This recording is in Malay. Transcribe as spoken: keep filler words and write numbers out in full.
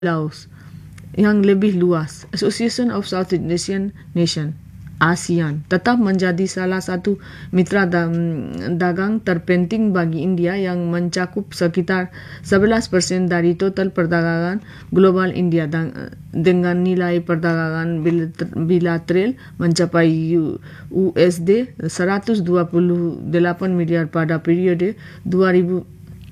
Laos yang lebih luas, Association of Southeast Asian Nation ASEAN tetap menjadi salah satu mitra dagang terpenting bagi India yang mencakup sekitar sebelas persen dari total perdagangan global India dengan nilai perdagangan bilateral mencapai U S D seratus dua puluh delapan miliar pada periode dua ribu